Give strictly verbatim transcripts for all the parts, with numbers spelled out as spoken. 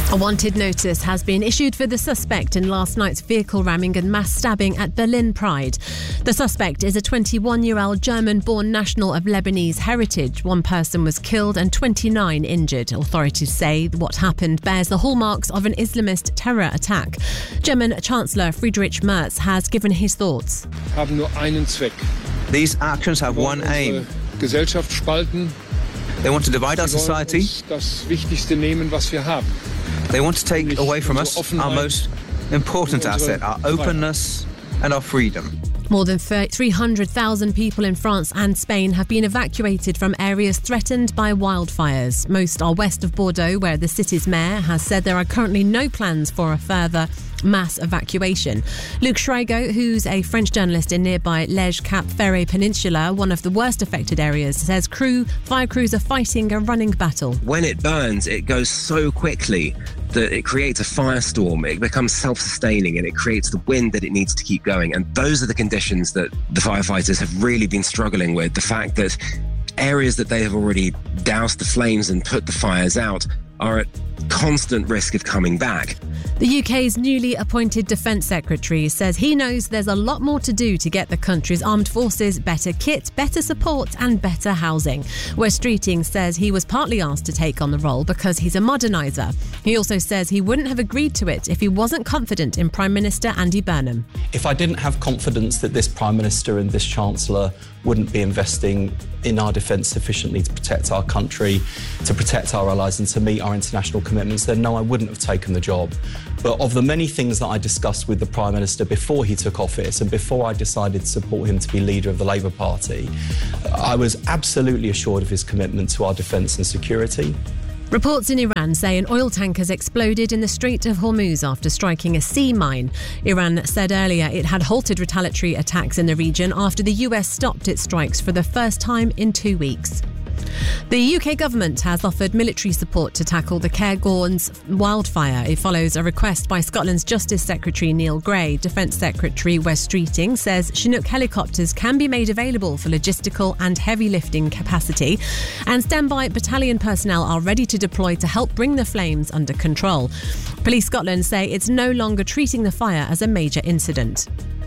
A wanted notice has been issued for the suspect in last night's vehicle ramming and mass stabbing at Berlin Pride. The suspect is a twenty-one-year-old German-born national of Lebanese heritage. One person was killed and twenty-nine injured. Authorities say what happened bears the hallmarks of an Islamist terror attack. German Chancellor Friedrich Merz has given his thoughts. Haben nur einen Zweck. These actions have one aim. Gesellschaft spalten. They want to divide our society. Das Wichtigste nehmen, was wir haben. They want to take away from us our most important asset, our openness and our freedom. More than three hundred thousand people in France and Spain have been evacuated from areas threatened by wildfires. Most are west of Bordeaux, where the city's mayor has said there are currently no plans for a further mass evacuation. Luc Schreigo, who's a French journalist in nearby Lège Cap Ferret Peninsula, one of the worst affected areas, says crew, fire crews are fighting a running battle. When it burns, it goes so quickly that it creates a firestorm. It becomes self-sustaining and it creates the wind that it needs to keep going. And those are the conditions that the firefighters have really been struggling with. The fact that areas that they have already doused the flames and put the fires out are at constant risk of coming back. The U K's newly appointed Defence Secretary says he knows there's a lot more to do to get the country's armed forces better kit, better support and better housing. Wes Streeting says he was partly asked to take on the role because he's a moderniser. He also says he wouldn't have agreed to it if he wasn't confident in Prime Minister Andy Burnham. If I didn't have confidence that this Prime Minister and this Chancellor wouldn't be investing in our defence sufficiently to protect our country, to protect our allies and to meet our international commitments, then no, I wouldn't have taken the job. But of the many things that I discussed with the Prime Minister before he took office and before I decided to support him to be leader of the Labour Party, I was absolutely assured of his commitment to our defence and security. Reports in Iran say an oil tanker has exploded in the Strait of Hormuz after striking a sea mine. Iran said earlier it had halted retaliatory attacks in the region after the U S stopped its strikes for the first time in two weeks. The U K government has offered military support to tackle the Cairngorms wildfire. It follows a request by Scotland's Justice Secretary Neil Gray. Defence Secretary Wes Streeting says Chinook helicopters can be made available for logistical and heavy lifting capacity, and standby battalion personnel are ready to deploy to help bring the flames under control. Police Scotland say it's no longer treating the fire as a major incident.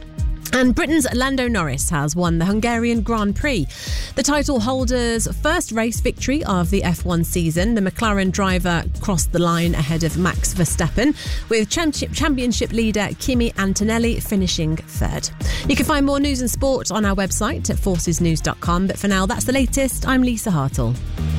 And Britain's Lando Norris has won the Hungarian Grand Prix. The title holder's first race victory of the F one season. The McLaren driver crossed the line ahead of Max Verstappen, with championship leader Kimi Antonelli finishing third. You can find more news and sport on our website at forces news dot com. But for now, that's the latest. I'm Lisa Hartle.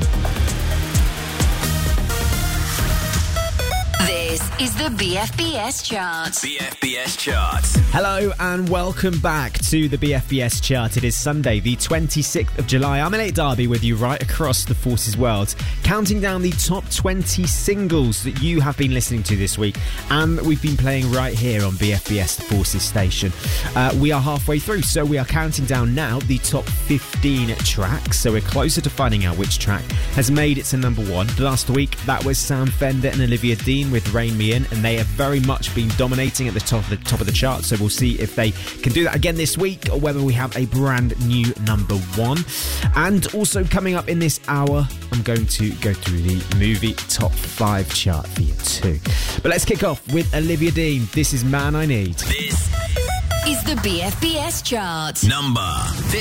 This is the B F B S Chart. B F B S Chart. Hello and welcome back to the B F B S Chart. It is Sunday, the twenty-sixth of July. I'm Elliot Darby with you right across the Forces world, counting down the top twenty singles that you have been listening to this week and that we've been playing right here on B F B S, the Forces station. Uh, we are halfway through, so we are counting down now the top fifteen tracks. So we're closer to finding out which track has made it to number one. Last week, that was Sam Fender and Olivia Dean with Rain Me In, and they have very much been dominating at the top of the top of the chart. So we'll see if they can do that again this week, or whether we have a brand new number one. And also coming up in this hour, I'm going to go through the movie top five chart for you too. But let's kick off with Olivia Dean. This is Man I Need. This is the B F B S Chart. number fifteen.